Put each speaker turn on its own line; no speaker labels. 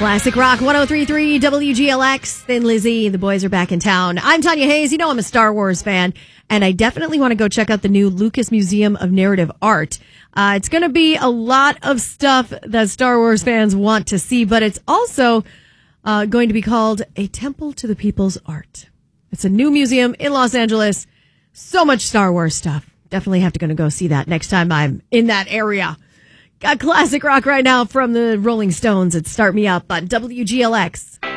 Classic Rock 103.3 WGLX. Thin Lizzy, the boys are back in town. I'm Tanya Hayes. You know I'm a Star Wars fan, and I definitely want to go check out the new Lucas Museum of Narrative Art. It's going to be a lot of stuff that Star Wars fans want to see, but it's also going to be called A Temple to the People's Art. It's a new museum in Los Angeles. So much Star Wars stuff. Definitely have to go see that next time I'm in that area. Got classic rock right now from the Rolling Stones. It's Start Me Up on WGLX.